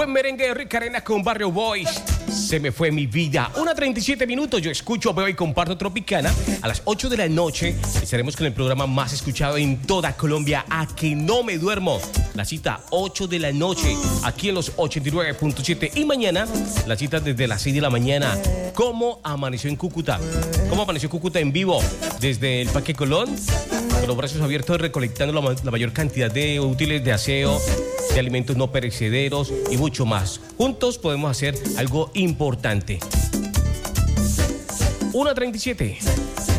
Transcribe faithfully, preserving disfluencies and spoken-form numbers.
Buen merengue de Rick Arena con Barrio Boys. Se me fue mi vida. una treinta y siete minutos. Yo escucho, veo y comparto Tropicana. A las ocho de la noche estaremos con el programa más escuchado en toda Colombia. A que no me duermo. La cita ocho de la noche aquí en los ochenta y nueve punto siete. Y mañana la cita desde las seis de la mañana. ¿Cómo amaneció en Cúcuta? ¿Cómo amaneció Cúcuta en vivo? Desde el Parque Colón, con los brazos abiertos, recolectando la, la mayor cantidad de útiles de aseo, de alimentos no perecederos y mucho más. Juntos podemos hacer algo importante. una treinta y siete.